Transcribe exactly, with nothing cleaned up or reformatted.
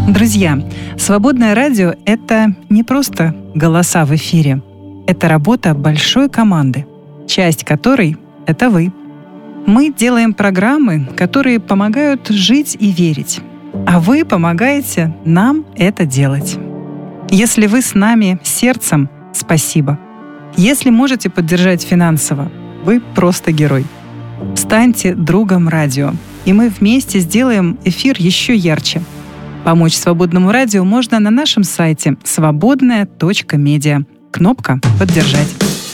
Друзья, свободное радио — это не просто голоса в эфире. Это работа большой команды, часть которой — это вы. Мы делаем программы, которые помогают жить и верить. А вы помогаете нам это делать. Если вы с нами сердцем, спасибо. Если можете поддержать финансово, вы просто герой. Станьте другом радио, и мы вместе сделаем эфир еще ярче. Помочь свободному радио можно на нашем сайте свободная точка медиа. Кнопка «Поддержать».